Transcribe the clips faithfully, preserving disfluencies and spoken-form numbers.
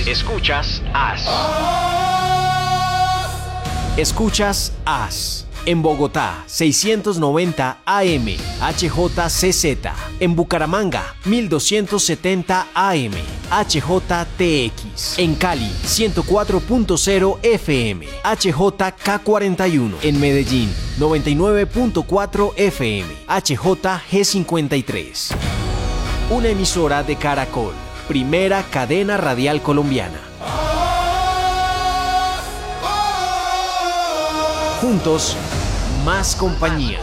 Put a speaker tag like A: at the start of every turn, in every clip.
A: Escuchas As. Escuchas As. En Bogotá, seiscientos noventa A M, H J C Z. En Bucaramanga, mil doscientos setenta A M, H J T X. En Cali, ciento cuatro punto cero F M, H J K cuarenta y uno. En Medellín, noventa y nueve punto cuatro F M, H J G cincuenta y tres. Una emisora de Caracol, primera cadena radial colombiana. Juntos, más compañía.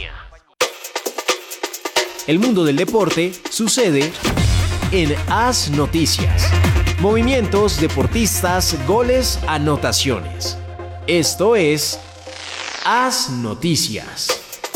A: El mundo del deporte sucede en As Noticias. Movimientos, deportistas, goles, anotaciones. Esto es As Noticias.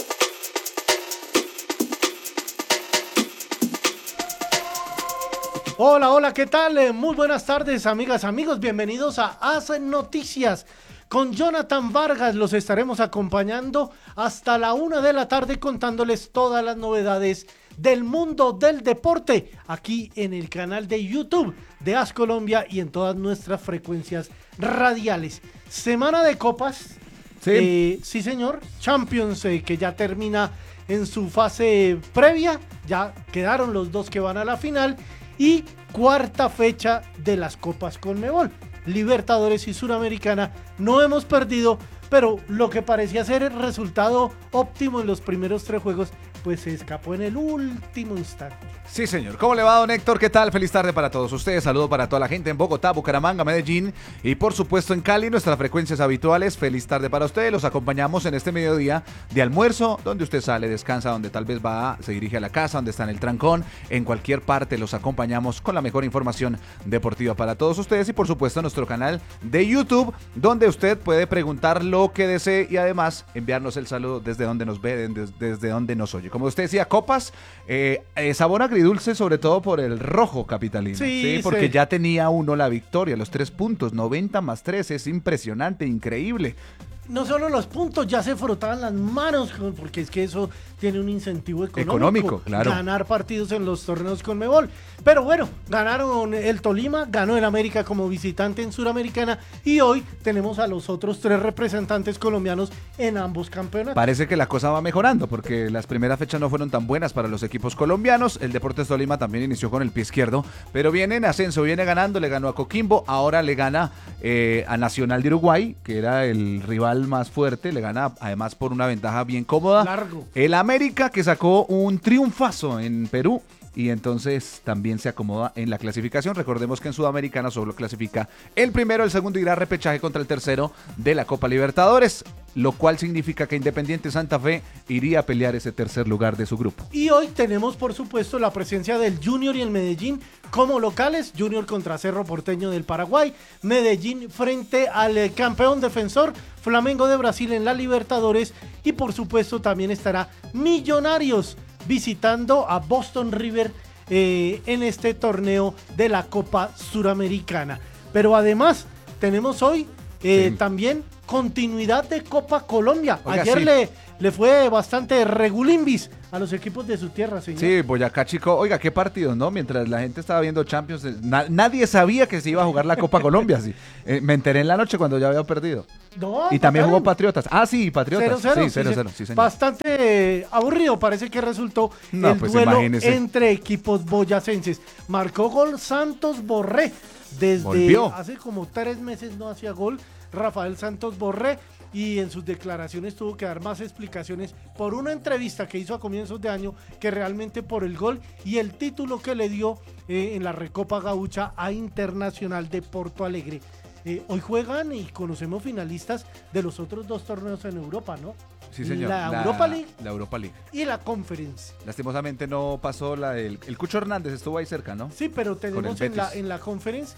B: Hola, hola, ¿qué tal? Muy buenas tardes, amigas, amigos. Bienvenidos a As Noticias. Con Jonathan Vargas los estaremos acompañando hasta la una de la tarde contándoles todas las novedades del mundo del deporte aquí en el canal de YouTube de As Colombia y en todas nuestras frecuencias radiales. Semana de copas,
C: sí,
B: eh, sí señor, Champions eh, que ya termina en su fase previa, ya quedaron los dos que van a la final y cuarta fecha de las Copas Conmebol. Libertadores y Suramericana no hemos perdido, pero lo que parecía ser el resultado óptimo en los primeros tres juegos, pues se escapó en el último instante.
C: Sí, señor. ¿Cómo le va, don Héctor? ¿Qué tal? Feliz tarde para todos ustedes. Saludo para toda la gente en Bogotá, Bucaramanga, Medellín y por supuesto en Cali, nuestras frecuencias habituales. Feliz tarde para ustedes. Los acompañamos en este mediodía de almuerzo, donde usted sale, descansa, donde tal vez va, se dirige a la casa, donde está en el trancón. En cualquier parte los acompañamos con la mejor información deportiva para todos ustedes y por supuesto en nuestro canal de YouTube, donde usted puede preguntar lo que desee y además enviarnos el saludo desde donde nos ve, desde, desde donde nos oye. Como usted decía, copas, eh, eh, sabor agridulce, sobre todo por el rojo capitalino.
B: Sí,
C: sí porque
B: sí.
C: ya tenía uno la victoria, los tres puntos, noventa más tres, es impresionante, increíble.
B: No solo los puntos, ya se frotaban las manos, porque es que eso tiene un incentivo económico.
C: Económico, claro.
B: Ganar partidos en los torneos Conmebol. Pero bueno, ganaron el Tolima, ganó el América como visitante en Suramericana y hoy tenemos a los otros tres representantes colombianos en ambos campeonatos.
C: Parece que la cosa va mejorando porque las primeras fechas no fueron tan buenas para los equipos colombianos. El Deportes Tolima también inició con el pie izquierdo, pero viene en ascenso, viene ganando, le ganó a Coquimbo, ahora le gana eh, a Nacional de Uruguay, que era el rival más fuerte, le gana además por una ventaja bien cómoda.
B: Largo.
C: El América, que sacó un triunfazo en Perú y entonces también se acomoda en la clasificación. Recordemos que en Sudamericana solo clasifica el primero, el segundo irá a repechaje contra el tercero de la Copa Libertadores, lo cual significa que Independiente Santa Fe iría a pelear ese tercer lugar de su grupo.
B: Y hoy tenemos por supuesto la presencia del Junior y el Medellín como locales. Junior contra Cerro Porteño del Paraguay, Medellín frente al eh, campeón defensor Flamengo de Brasil en la Libertadores y por supuesto también estará Millonarios visitando a Boston River eh, en este torneo de la Copa Suramericana. Pero además tenemos hoy eh,
C: sí.
B: también continuidad de Copa Colombia.
C: Oiga,
B: Ayer
C: sí.
B: le, le fue bastante regulimbis a los equipos de su tierra, señor.
C: Sí, Boyacá Chico, oiga, qué partido, ¿no? Mientras la gente estaba viendo Champions, na- nadie sabía que se iba a jugar la Copa Colombia, sí. Eh, me enteré en la noche cuando ya había perdido.
B: No,
C: Y también
B: empataron.
C: jugó Patriotas. Ah, sí, Patriotas.
B: cero cero,
C: sí, cero cero, sí, señor.
B: Bastante eh, aburrido parece que resultó
C: No,
B: el
C: pues
B: duelo
C: imagínese.
B: entre equipos boyacenses. Marcó gol Santos Borré. Desde
C: Volvió.
B: hace como tres meses no hacía gol Rafael Santos Borré y en sus declaraciones tuvo que dar más explicaciones por una entrevista que hizo a comienzos de año que realmente por el gol y el título que le dio eh, en la Recopa Gaucha a Internacional de Porto Alegre. Eh, hoy juegan y conocemos finalistas de los otros dos torneos en Europa, ¿no?
C: Sí, señor.
B: La, Europa League
C: La Europa League.
B: y la Conference.
C: Lastimosamente no pasó la del... El Cucho Hernández estuvo ahí cerca, ¿no?
B: Sí, pero tenemos
C: el
B: en la,
C: Betis.
B: en la Conference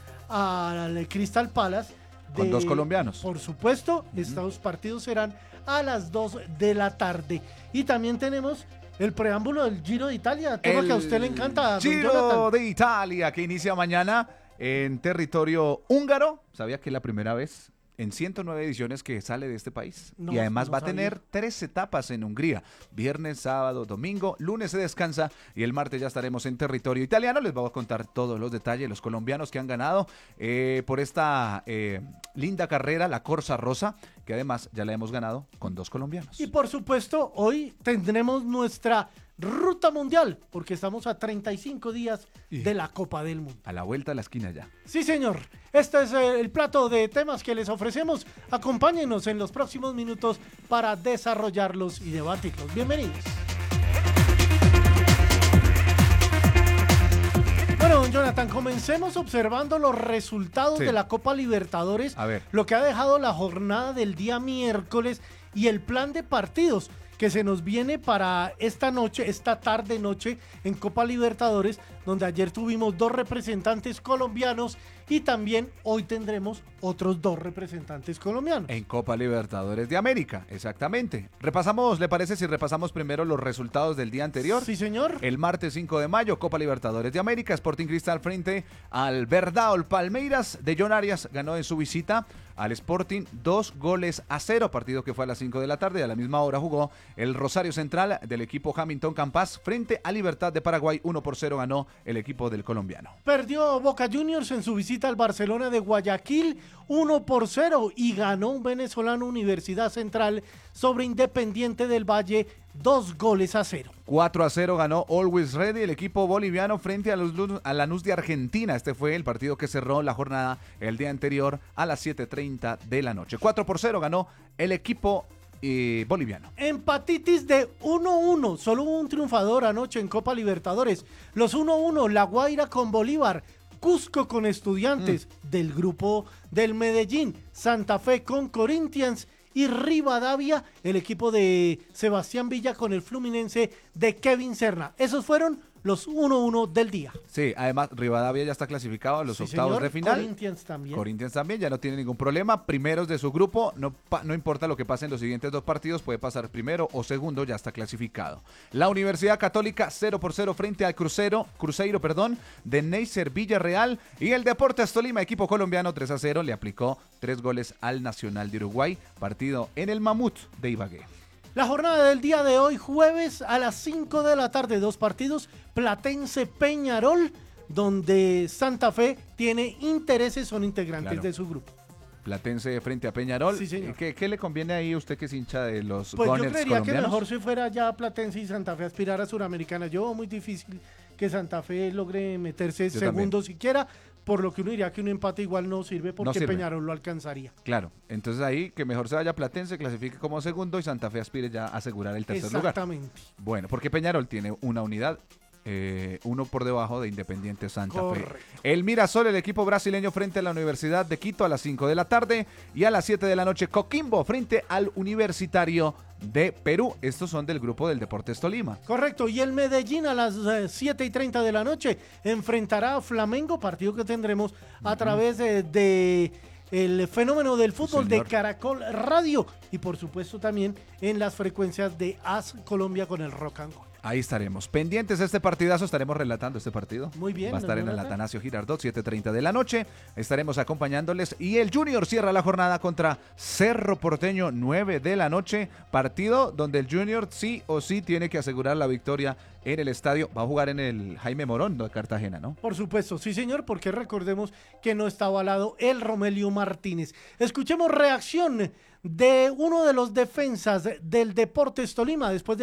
B: al Crystal Palace.
C: Con dos colombianos.
B: Por supuesto, uh-huh. Estos partidos serán a las dos de la tarde. Y también tenemos el preámbulo del Giro de Italia, tema
C: el
B: que a usted le encanta, don
C: Giro
B: Jonathan.
C: de Italia, que inicia mañana en territorio húngaro. ¿Sabía que es la primera vez en ciento nueve ediciones que sale de este país.
B: No,
C: y además
B: no
C: va a
B: sabía.
C: tener tres etapas en Hungría. Viernes, sábado, domingo, lunes se descansa y el martes ya estaremos en territorio italiano. Les vamos a contar todos los detalles, los colombianos que han ganado eh, por esta eh, linda carrera, la Corsa Rosa, que además ya la hemos ganado con dos colombianos.
B: Y por supuesto, hoy tendremos nuestra ruta mundial, porque estamos a treinta y cinco días de la Copa del Mundo.
C: A la vuelta de la esquina ya.
B: Sí, señor. Este es eh, el plato de temas que les ofrecemos. Acompáñenos en los próximos minutos para desarrollarlos y debatirlos. Bienvenidos. Bueno, don Jonathan, comencemos observando los resultados
C: Sí.
B: de la Copa Libertadores.
C: A ver.
B: Lo que ha dejado la jornada del día miércoles y el plan de partidos que se nos viene para esta noche, esta tarde noche en Copa Libertadores, donde ayer tuvimos dos representantes colombianos y también hoy tendremos otros dos representantes colombianos.
C: En Copa Libertadores de América, exactamente. Repasamos, ¿le parece si repasamos primero los resultados del día anterior?
B: Sí, señor.
C: El martes cinco de mayo, Copa Libertadores de América, Sporting Cristal frente al Verdao Palmeiras de John Arias ganó en su visita al Sporting dos goles a cero, partido que fue a las cinco de la tarde y a la misma hora jugó el Rosario Central del equipo Hamilton Campas frente a Libertad de Paraguay, uno por cero ganó el equipo del colombiano.
B: Perdió Boca Juniors en su visita al Barcelona de Guayaquil uno por cero y ganó un venezolano Universidad Central sobre Independiente del Valle dos goles a cero.
C: cuatro a cero ganó Always Ready, el equipo boliviano frente a, los, a Lanús de Argentina. Este fue el partido que cerró la jornada el día anterior a las siete treinta de la noche. cuatro por cero ganó el equipo eh, boliviano.
B: Empatitis de uno uno, solo hubo un triunfador anoche en Copa Libertadores. Los uno uno, La Guaira con Bolívar, Cusco con Estudiantes mm. del grupo del Medellín, Santa Fe con Corinthians y Rivadavia, el equipo de Sebastián Villa con el Fluminense de Kevin Serna. Esos fueron los uno uno del día.
C: Sí, además Rivadavia ya está clasificado a los
B: sí,
C: octavos
B: señor.
C: de final.
B: Corinthians también.
C: Corinthians también, ya no tiene ningún problema. Primeros de su grupo, no, no importa lo que pase en los siguientes dos partidos, puede pasar primero o segundo, ya está clasificado. La Universidad Católica cero por cero frente al Crucero, Cruzeiro, perdón, de Neisser Villarreal. Y el Deportes Tolima, equipo colombiano tres a cero, le aplicó tres goles al Nacional de Uruguay, partido en el Mamut de Ibagué.
B: La jornada del día de hoy, jueves a las cinco de la tarde, dos partidos, Platense Peñarol, donde Santa Fe tiene intereses, son integrantes
C: Claro.
B: de su grupo.
C: Platense frente a Peñarol.
B: Sí, señor.
C: ¿Qué, ¿Qué le conviene ahí usted que es hincha de los
B: Pues yo
C: Gunners
B: creería que
C: colombianos?
B: mejor si fuera ya Platense y Santa Fe aspirar a Suramericana. Yo veo muy difícil que Santa Fe logre meterse
C: Yo
B: segundo
C: también.
B: siquiera, por lo que uno diría que un empate igual no sirve porque
C: No sirve.
B: Peñarol lo alcanzaría.
C: Claro, entonces ahí que mejor se vaya Platense, clasifique como segundo y Santa Fe aspire ya a asegurar el tercer lugar.
B: Exactamente.
C: Bueno, porque Peñarol tiene una unidad, eh, uno por debajo de Independiente Santa
B: Correcto.
C: Fe. El Mirasol, el equipo brasileño frente a la Universidad de Quito a las cinco de la tarde y a las siete de la noche Coquimbo frente al Universitario de Perú. Estos son del grupo del Deportes Tolima.
B: Correcto, y el Medellín a las eh, siete y treinta de la noche enfrentará a Flamengo, partido que tendremos a uh-huh. través de, de el fenómeno del fútbol
C: Señor.
B: de Caracol Radio y por supuesto también en las frecuencias de A S Colombia con el Rock and Roll.
C: Ahí estaremos. Pendientes de este partidazo, estaremos relatando este partido.
B: Muy bien.
C: Va a estar en el
B: Jonathan.
C: Atanasio Girardot, siete treinta de la noche. Estaremos acompañándoles. Y el Junior cierra la jornada contra Cerro Porteño, nueve de la noche. Partido donde el Junior sí o sí tiene que asegurar la victoria en el estadio. Va a jugar en el Jaime Morón de Cartagena, ¿no?
B: Por supuesto, sí señor, porque recordemos que no está avalado el Romelio Martínez. Escuchemos reacción de uno de los defensas del Deportes Tolima después de